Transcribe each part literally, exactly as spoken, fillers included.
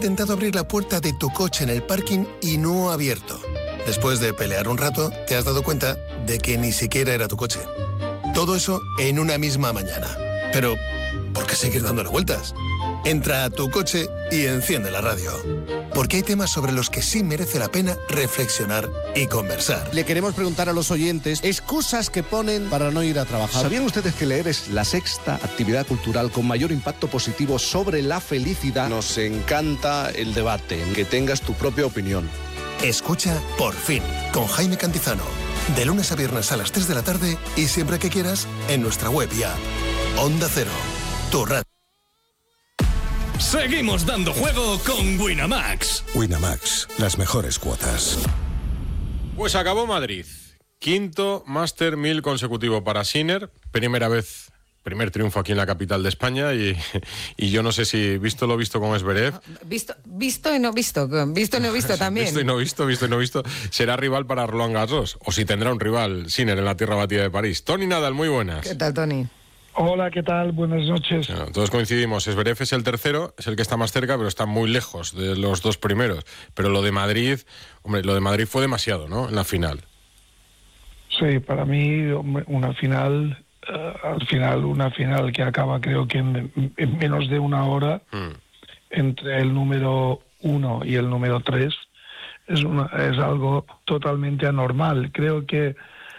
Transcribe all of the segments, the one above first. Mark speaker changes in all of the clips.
Speaker 1: intentado abrir la puerta de tu coche en el parking y no ha abierto. Después de pelear un rato, te has dado cuenta de que ni siquiera era tu coche. Todo eso en una misma mañana. Pero, ¿por qué seguir dándole vueltas? Entra a tu coche y enciende la radio. Porque hay temas sobre los que sí merece la pena reflexionar y conversar.
Speaker 2: Le queremos preguntar a los oyentes excusas que ponen para no ir a trabajar.
Speaker 3: ¿Sabían ustedes que leer es la sexta actividad cultural con mayor impacto positivo sobre la felicidad?
Speaker 2: Nos encanta el debate, que tengas tu propia opinión.
Speaker 1: Escucha Por Fin, con Jaime Cantizano. De lunes a viernes a las tres de la tarde y siempre que quieras en nuestra web y app. Onda Cero, tu radio.
Speaker 4: Seguimos dando juego con Winamax.
Speaker 5: Winamax, las mejores cuotas.
Speaker 6: Pues acabó Madrid. Quinto Master mil consecutivo para Sinner. Primera vez, primer triunfo aquí en la capital de España. Y, y yo no sé si visto lo visto con Zverev.
Speaker 7: Visto, visto y no visto. Visto y no visto también.
Speaker 6: Visto y no visto, visto y no visto. Será rival para Roland Garros. O si tendrá un rival Sinner en la tierra batida de París. Tony Nadal, muy buenas.
Speaker 7: ¿Qué tal, Tony?
Speaker 8: Hola, ¿qué tal? Buenas noches.
Speaker 6: Bueno, todos coincidimos, Zverev es el tercero, es el que está más cerca, pero está muy lejos de los dos primeros. Pero lo de Madrid, hombre, lo de Madrid fue demasiado, ¿no? En la final.
Speaker 8: Sí, para mí una final, uh, al final una final que acaba creo que en, en menos de una hora, mm. entre el número uno y el número tres, es, una, es algo totalmente anormal. Creo que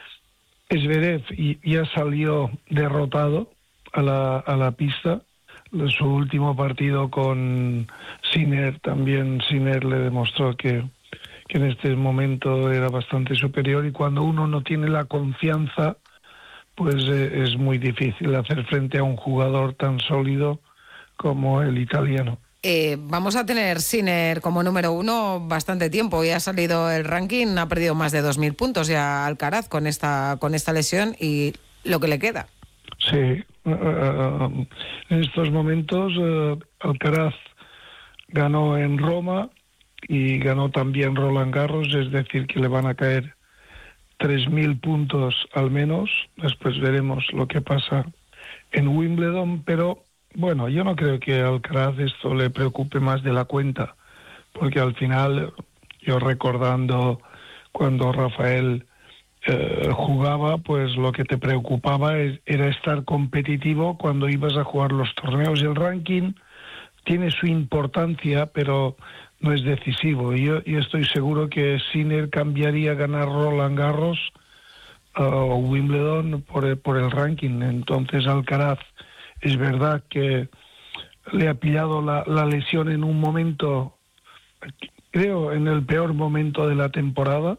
Speaker 8: Zverev ya salió derrotado a la, a la pista. Su último partido con Sinner, también Sinner le demostró que, que en este momento era bastante superior, y cuando uno no tiene la confianza, pues eh, es muy difícil hacer frente a un jugador tan sólido como el italiano.
Speaker 7: Eh, vamos a tener Sinner como número uno bastante tiempo. Ya ha salido el ranking, ha perdido más de dos mil puntos ya Alcaraz con esta con esta lesión y lo que le queda.
Speaker 8: Sí, uh, uh, en estos momentos uh, Alcaraz ganó en Roma y ganó también Roland Garros, es decir, que le van a caer tres mil puntos al menos. Después veremos lo que pasa en Wimbledon, pero bueno, yo no creo que a Alcaraz esto le preocupe más de la cuenta, porque al final, yo recordando cuando Rafael eh, jugaba, pues lo que te preocupaba es, era estar competitivo cuando ibas a jugar los torneos. El ranking tiene su importancia, pero no es decisivo. Yo, yo estoy seguro que Sinner cambiaría ganar Roland Garros uh, o Wimbledon por el, por el ranking. Entonces Alcaraz, es verdad que le ha pillado la, la lesión en un momento, creo, en el peor momento de la temporada,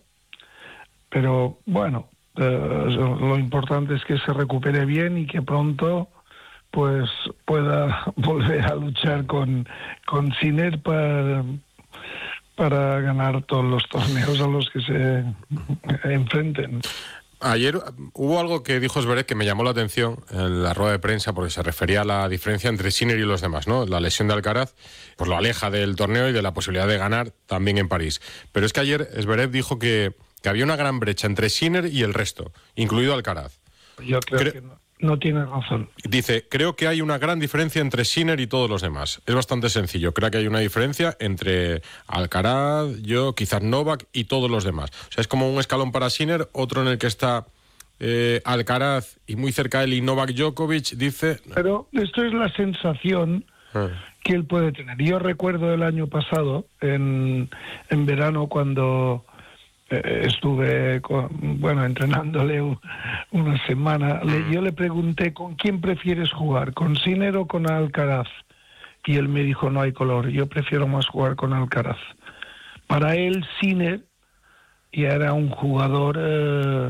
Speaker 8: pero bueno, eh, lo importante es que se recupere bien y que pronto pues pueda volver a luchar con, con Sinner para, para ganar todos los torneos a los que se enfrenten.
Speaker 6: Ayer hubo algo que dijo Zverev que me llamó la atención en la rueda de prensa, porque se refería a la diferencia entre Sinner y los demás, ¿no? La lesión de Alcaraz pues lo aleja del torneo y de la posibilidad de ganar también en París. Pero es que ayer Zverev dijo que, que había una gran brecha entre Sinner y el resto, incluido Alcaraz.
Speaker 8: Yo creo Cre- que no, no tiene razón.
Speaker 6: Dice, creo que hay una gran diferencia entre Sinner y todos los demás. Es bastante sencillo. Creo que hay una diferencia entre Alcaraz, yo, quizás Novak y todos los demás. O sea, es como un escalón para Sinner, otro en el que está eh, Alcaraz y muy cerca de él y Novak Djokovic, dice...
Speaker 8: Pero esto es la sensación ah. que él puede tener. Yo recuerdo el año pasado, en, en verano, cuando... estuve con, bueno entrenándole una semana, le, yo le pregunté ¿con quién prefieres jugar? ¿Con Sinner o con Alcaraz? Y él me dijo no hay color, yo prefiero más jugar con Alcaraz. Para él Sinner ya era un jugador eh,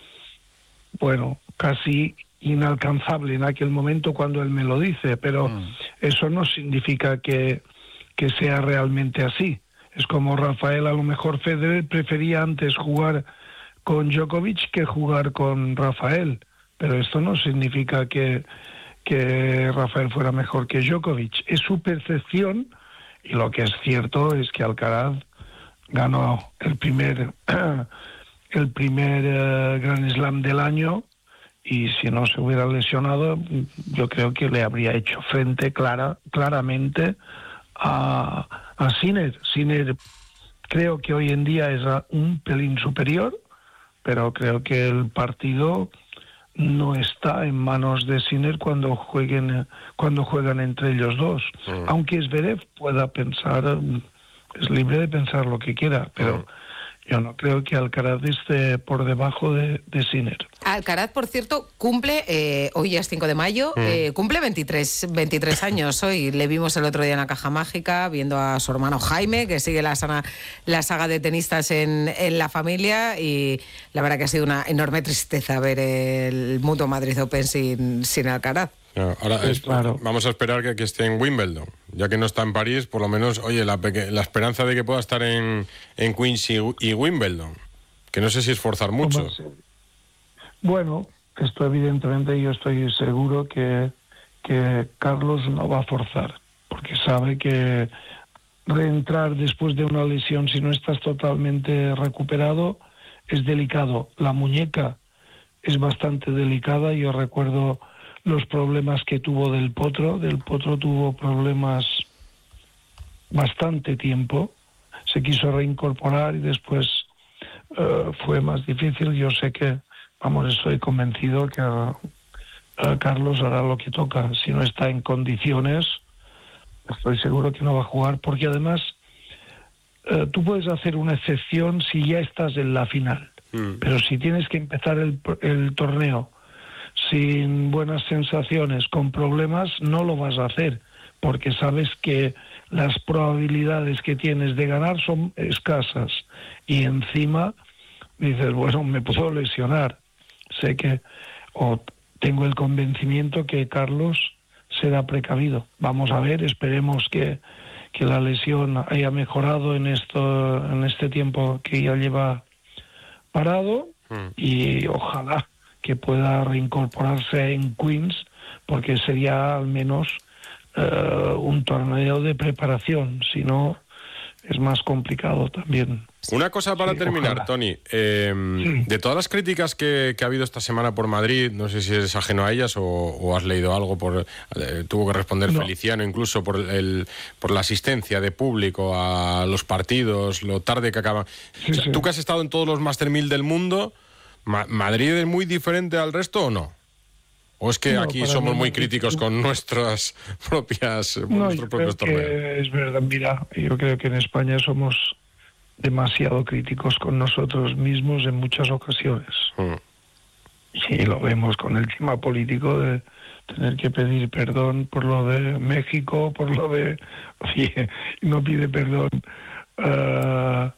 Speaker 8: bueno, casi inalcanzable en aquel momento cuando él me lo dice, pero mm. eso no significa que, que sea realmente así. Es como Rafael, a lo mejor Federer prefería antes jugar con Djokovic que jugar con Rafael, pero esto no significa que, que Rafael fuera mejor que Djokovic. Es su percepción, y lo que es cierto es que Alcaraz ganó el primer, el primer uh, Grand Slam del año, y si no se hubiera lesionado, yo creo que le habría hecho frente clara, claramente a... a Sinner. Sinner creo que hoy en día es un pelín superior, pero creo que el partido no está en manos de Sinner cuando jueguen cuando juegan entre ellos dos. Mm. Aunque Zverev pueda pensar, es libre de pensar lo que quiera, pero mm. yo no creo que Alcaraz esté por debajo de, de Sinner.
Speaker 7: Alcaraz, por cierto, cumple, eh, hoy ya es cinco de mayo, mm. eh, cumple veintitrés, veintitrés años hoy. Le vimos el otro día en la Caja Mágica, viendo a su hermano Jaime, que sigue la saga, la saga de tenistas en, en la familia, y la verdad que ha sido una enorme tristeza ver el Mutuo Madrid Open sin, sin Alcaraz.
Speaker 6: Ahora es, claro. Vamos a esperar que, que esté en Wimbledon, ya que no está en París, por lo menos, oye, la, la esperanza de que pueda estar en, en Queens y, y Wimbledon, que no sé si es forzar mucho.
Speaker 8: Bueno, esto evidentemente yo estoy seguro que, que Carlos no va a forzar, porque sabe que reentrar después de una lesión, si no estás totalmente recuperado, es delicado. La muñeca es bastante delicada. Yo recuerdo los problemas que tuvo Del Potro. Del Potro tuvo problemas bastante tiempo. Se quiso reincorporar y después uh, fue más difícil. Yo sé que, vamos, estoy convencido que uh, uh, Carlos hará lo que toca. Si no está en condiciones, estoy seguro que no va a jugar, porque además uh, tú puedes hacer una excepción si ya estás en la final. Mm. Pero si tienes que empezar el, el torneo sin buenas sensaciones, con problemas, no lo vas a hacer, porque sabes que las probabilidades que tienes de ganar son escasas, y encima dices, bueno, me puedo lesionar. Sé que, o tengo el convencimiento que Carlos será precavido. Vamos a ver, esperemos que, que la lesión haya mejorado en esto, en este tiempo que ya lleva parado, mm. y ojalá que pueda reincorporarse en Queens, porque sería al menos uh, un torneo de preparación, si no es más complicado también.
Speaker 6: Una cosa para sí, terminar, ojalá. Toni, eh, sí. de todas las críticas que, que ha habido esta semana por Madrid, no sé si eres ajeno a ellas o, o has leído algo, por eh, tuvo que responder no. Feliciano incluso por, el, por la asistencia de público a los partidos, lo tarde que acaban. Sí, o sea, sí. Tú que has estado en todos los Master mil del mundo, ¿Madrid es muy diferente al resto o no? ¿O es que no, aquí somos muy críticos es... con nuestras propias
Speaker 8: no,
Speaker 6: nuestros propios torneos?
Speaker 8: Es verdad, mira, yo creo que en España somos demasiado críticos con nosotros mismos en muchas ocasiones. Mm. Y lo vemos con el tema político de tener que pedir perdón por lo de México, por lo de... Oye, no pide perdón... Uh,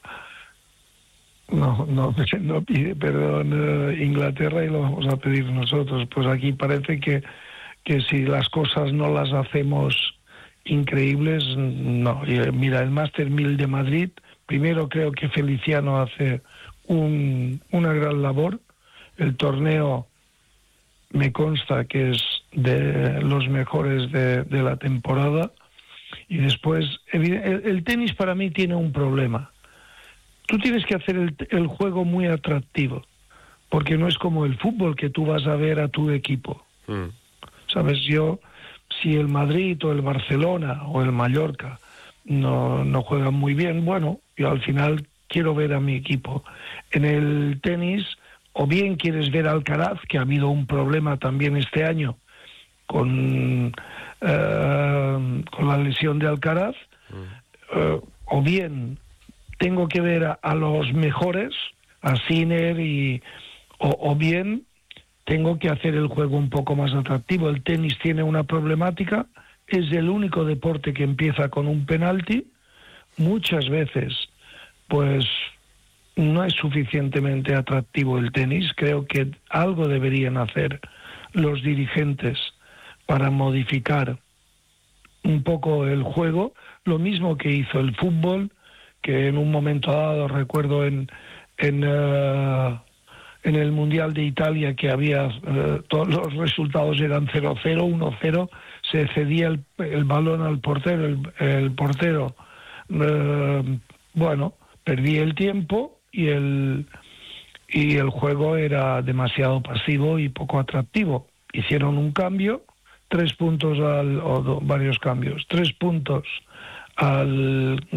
Speaker 8: No, no, no pide perdón uh, Inglaterra y lo vamos a pedir nosotros. Pues aquí parece que, que si las cosas no las hacemos increíbles, no. Y, mira, el Master mil de Madrid, primero creo que Feliciano hace un, una gran labor. El torneo me consta que es de los mejores de, de la temporada. Y después, el, el tenis para mí tiene un problema. Tú tienes que hacer el, el juego muy atractivo, porque no es como el fútbol que tú vas a ver a tu equipo. Mm. Sabes, yo, si el Madrid o el Barcelona o el Mallorca no, no juegan muy bien, bueno, yo al final quiero ver a mi equipo. En el tenis, o bien quieres ver a Alcaraz, que ha habido un problema también este año con, uh, con la lesión de Alcaraz, mm. uh, o bien... tengo que ver a, a los mejores, a Sinner, y, o, o bien tengo que hacer el juego un poco más atractivo. El tenis tiene una problemática, es el único deporte que empieza con un penalti. Muchas veces, pues, no es suficientemente atractivo el tenis. Creo que algo deberían hacer los dirigentes para modificar un poco el juego, lo mismo que hizo el fútbol, que en un momento dado, recuerdo en en, uh, en el Mundial de Italia, que había uh, todos los resultados eran cero cero, uno cero, se cedía el, el balón al portero, el, el portero, uh, bueno, perdía el tiempo y el, y el juego era demasiado pasivo y poco atractivo. Hicieron un cambio, tres puntos al, o do, varios cambios, tres puntos al